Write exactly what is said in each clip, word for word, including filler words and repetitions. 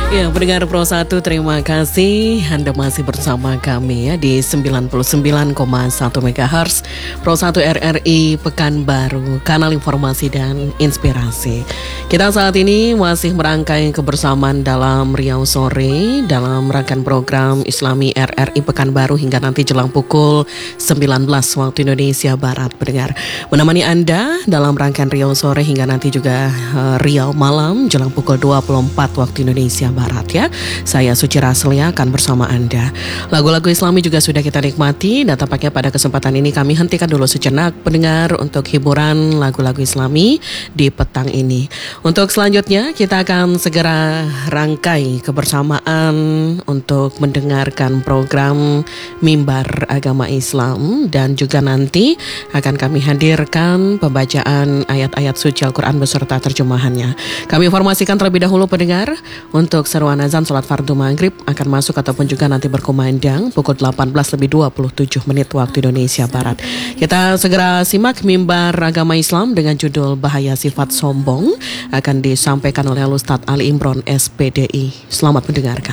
Ya, pendengar Pro satu, terima kasih Anda masih bersama kami ya di sembilan puluh sembilan koma satu megahertz Pro satu R R I Pekanbaru, kanal informasi dan inspirasi. Kita saat ini masih merangkai kebersamaan dalam Riau Sore dalam rangkaian program Islami R R I Pekanbaru hingga nanti jelang pukul sembilan belas waktu Indonesia Barat. Pendengar, menemani Anda dalam rangkaian Riau Sore hingga nanti juga uh, Riau Malam jelang pukul dua puluh empat waktu Indonesia Barat ya. Saya Suci Raslia akan bersama Anda. Lagu-lagu Islami juga sudah kita nikmati dan tampaknya pada kesempatan ini kami hentikan dulu sejenak pendengar untuk hiburan lagu-lagu Islami di petang ini. Untuk selanjutnya kita akan segera rangkai kebersamaan untuk mendengarkan program Mimbar Agama Islam dan juga nanti akan kami hadirkan pembacaan ayat-ayat suci Al-Quran beserta terjemahannya. Kami informasikan terlebih dahulu pendengar untuk seruan azan sholat fardu maghrib akan masuk ataupun juga nanti berkumandang pukul delapan belas lebih dua puluh tujuh menit waktu Indonesia Barat. Kita segera simak Mimbar Agama Islam dengan judul Bahaya Sifat Sombong akan disampaikan oleh Ustadz Ali Imron S P D I. Selamat mendengarkan.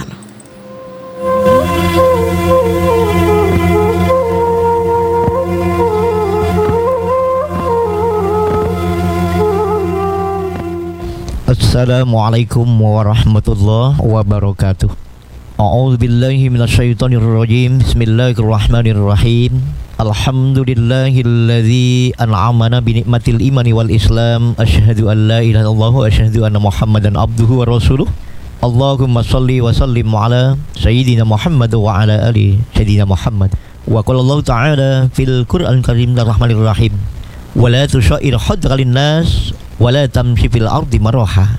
Assalamualaikum warahmatullahi wabarakatuh. A'udzu billahi minasyaitonir rajim. Bismillahirrahmanirrahim. Alhamdulillahilladzi an'amana bi ni'matil imani wal islam. Asyhadu an la ilaha illallah wa asyhadu anna Muhammadan abduhu wa rasuluh. Allahumma shalli wa sallim ala sayyidina Muhammad wa ala ali sayyidina Muhammad. Wa qala Allah ta'ala fil Qur'anil Karim rahmanir rahim. Wa la tusyair hadralin nas wa la tamshi fil ardi maraha.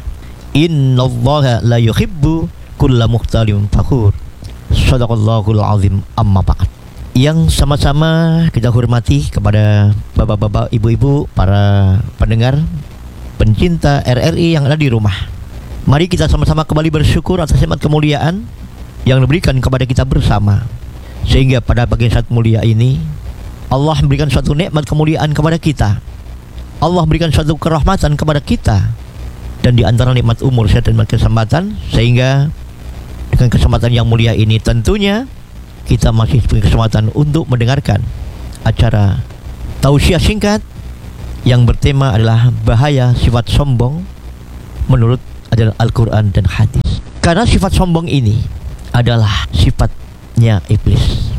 Innallaha la yuhibbu kulla mukhtalin fakhur. Shadaqallahul azim. Amma ba'd. Yang sama-sama kita hormati kepada bapak-bapak, ibu-ibu, para pendengar, pencinta R R I yang ada di rumah. Mari kita sama-sama kembali bersyukur atas nikmat kemuliaan yang diberikan kepada kita bersama. Sehingga pada pagi saat mulia ini Allah memberikan suatu nikmat kemuliaan kepada kita. Allah berikan suatu kerahmatan kepada kita. Dan di antara nikmat umur, sehat dan kesempatan, sehingga dengan kesempatan yang mulia ini tentunya kita masih punya kesempatan untuk mendengarkan acara tausiah singkat yang bertema adalah bahaya sifat sombong menurut adalah Al-Quran dan hadis. Karena sifat sombong ini adalah sifatnya iblis.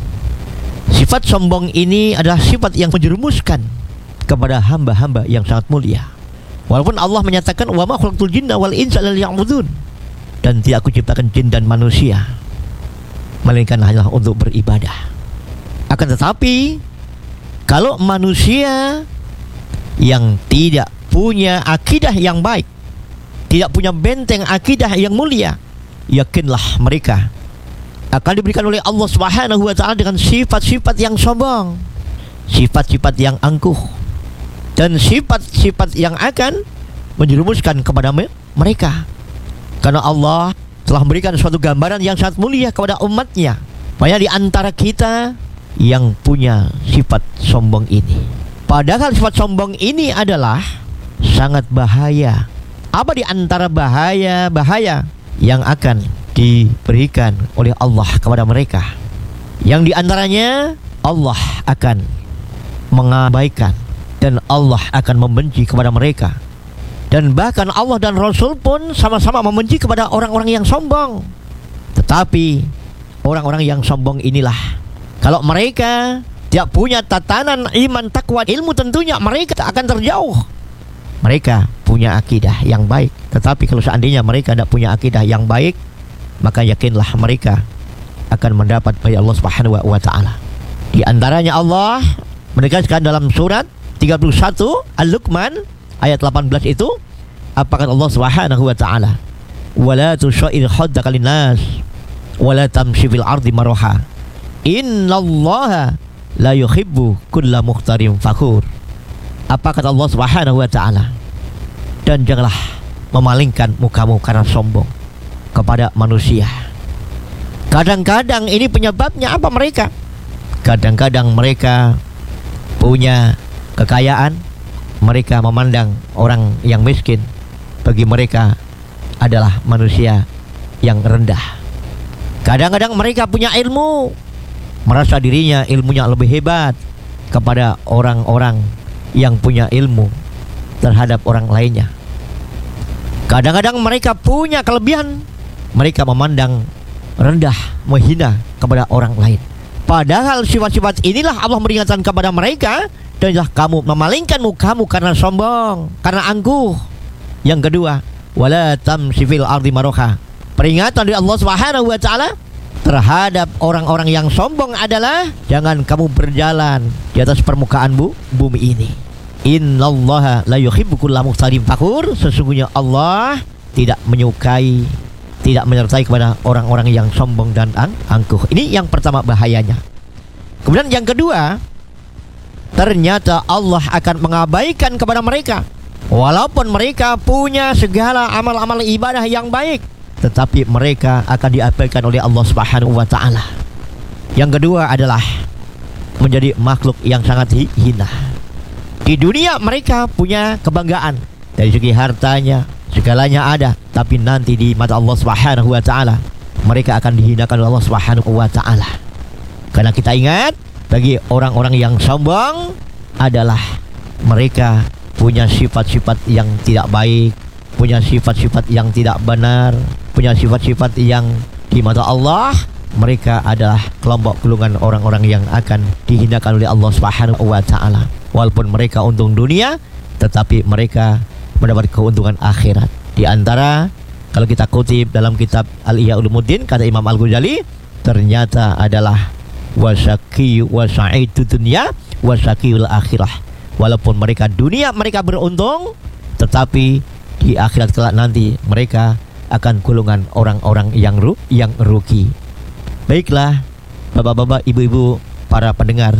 Sifat sombong ini adalah sifat yang menjerumuskan kepada hamba-hamba yang sangat mulia. Walaupun Allah menyatakan wa ma khalaqtul jinna wal insa illa liya'budun, dan tidak aku ciptakan jin dan manusia melainkan hanya untuk beribadah. Akan tetapi kalau manusia yang tidak punya akidah yang baik, tidak punya benteng akidah yang mulia, yakinlah mereka akan diberikan oleh Allah Subhanahu wa taala dengan sifat-sifat yang sombong, sifat-sifat yang angkuh, dan sifat-sifat yang akan menjerumuskan kepada mereka. Karena Allah telah memberikan suatu gambaran yang sangat mulia kepada umatnya. Banyak di antara kita yang punya sifat sombong ini. Padahal sifat sombong ini adalah sangat bahaya. Apa di antara bahaya-bahaya yang akan diberikan oleh Allah kepada mereka? Yang di antaranya Allah akan mengabaikan dan Allah akan membenci kepada mereka. Dan bahkan Allah dan Rasul pun sama-sama membenci kepada orang-orang yang sombong. Tetapi orang-orang yang sombong inilah, kalau mereka tidak punya tatanan iman, takwa, ilmu, tentunya mereka akan terjauh. Mereka punya akidah yang baik, tetapi kalau seandainya mereka tidak punya akidah yang baik, maka yakinlah mereka akan mendapat dari Allah Subhanahu wa taala. Di antaranya Allah menegaskan dalam surat tiga puluh satu Al-Luqman ayat delapan belas itu, apakah Allah Subhanahu wa taala, wala tusyair haddaka linnas wala tamshi fil ardi maraha innallaha la yuhibbu kulla mukhtarin fakhur. Apa kata Allah Subhanahu wa taala? Dan janganlah memalingkan mukamu karena sombong kepada manusia. Kadang-kadang ini penyebabnya apa mereka? Kadang-kadang mereka punya kekayaan, mereka memandang orang yang miskin bagi mereka adalah manusia yang rendah. Kadang-kadang mereka punya ilmu, merasa dirinya ilmunya lebih hebat kepada orang-orang yang punya ilmu terhadap orang lainnya. Kadang-kadang mereka punya kelebihan, mereka memandang rendah, menghina kepada orang lain. Padahal sifat-sifat inilah Allah meringatkan kepada mereka, janganlah kamu memalingkan mukamu karena sombong, karena angkuh. Yang kedua, wala tamshi fil ardi maraha. Peringatan dari Allah Subhanahu wa taala terhadap orang-orang yang sombong adalah jangan kamu berjalan di atas permukaan bu, bumi ini. Innallaha la yuhibbu kulla mukhtalin fakhur. Sesungguhnya Allah tidak menyukai, tidak menyertai kepada orang-orang yang sombong dan ang angkuh. Ini yang pertama bahayanya. Kemudian yang kedua, ternyata Allah akan mengabaikan kepada mereka. Walaupun mereka punya segala amal-amal ibadah yang baik, tetapi mereka akan diabaikan oleh Allah Subhanahu wa taala. Yang kedua adalah menjadi makhluk yang sangat hina. Di dunia mereka punya kebanggaan dari segi hartanya, segalanya ada, tapi nanti di mata Allah Subhanahu wa taala mereka akan dihinakan oleh Allah Subhanahu wa taala. Karena kita ingat, bagi orang-orang yang sombong adalah mereka punya sifat-sifat yang tidak baik, punya sifat-sifat yang tidak benar, punya sifat-sifat yang di mata Allah mereka adalah kelompok golongan orang-orang yang akan dihinakan oleh Allah Subhanahu wa taala. Walaupun mereka untung dunia, tetapi mereka mendapat keuntungan akhirat. Di antara, kalau kita kutip dalam kitab Al-Ihya Ulumuddin, kata Imam Al-Ghazali, ternyata adalah wasaqiyyu wasa'idu dunya wasaqiyul akhirah. Walaupun mereka dunia mereka beruntung, tetapi di akhirat kelak nanti mereka akan golongan orang-orang yang ru yang rugi. Baiklah, bapak-bapak, ibu-ibu, para pendengar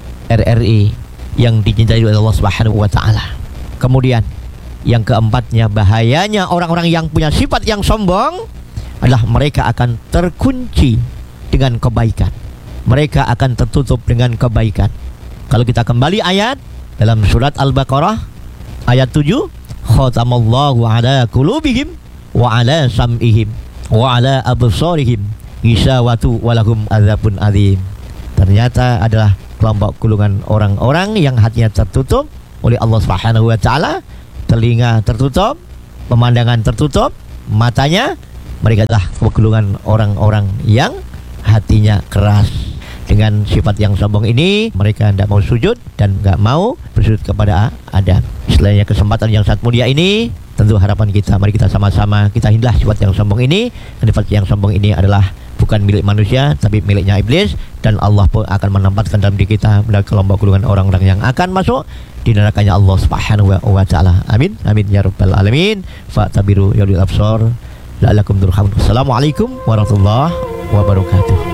R R I yang dicintai oleh Allah Subhanahu wa taala. Kemudian yang keempatnya, bahayanya orang-orang yang punya sifat yang sombong adalah mereka akan terkunci dengan kebaikan. Mereka akan tertutup dengan kebaikan. Kalau kita kembali ayat dalam surat Al-Baqarah ayat tujuh, khatamallahu ala qulubihim wa ala sam'ihim wa ala absarihim ghishawatu walahum adzabun adzim. Ternyata adalah kelompok golongan orang-orang yang hatinya tertutup oleh Allah Subhanahu wa taala, telinga tertutup, pemandangan tertutup, matanya. Mereka adalah golongan orang-orang yang hatinya keras. Dengan sifat yang sombong ini, mereka tidak mau sujud dan tidak mau bersujud kepada Adam. Selainnya kesempatan yang sangat mulia ini, tentu harapan kita, mari kita sama-sama kita hindar sifat yang sombong ini. Dan sifat yang sombong ini adalah bukan milik manusia, tapi miliknya iblis. Dan Allah pun akan menempatkan dalam diri kita pada kelompok golongan orang-orang yang akan masuk di nerakanya Allah Subhanahu wa taala. Amin, amin ya rabbal alamin. Fa'tabiru ya ulil absar la'allakum turhamun. Assalamualaikum warahmatullahi wabarakatuh.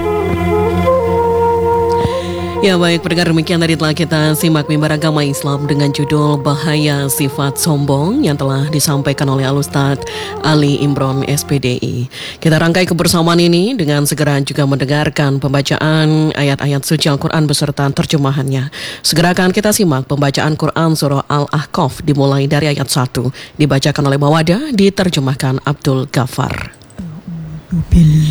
Ya baik, pendengar, demikian tadi telah kita simak mimbar agama Islam dengan judul Bahaya Sifat Sombong yang telah disampaikan oleh Al-Ustadz Ali Imron S P D I. Kita rangkai kebersamaan ini dengan segera juga mendengarkan pembacaan ayat-ayat suci Al-Quran beserta terjemahannya. Segera akan kita simak pembacaan Quran Surah Al-Ahqaf dimulai dari ayat satu, dibacakan oleh Mawadah, diterjemahkan Abdul Ghaffar.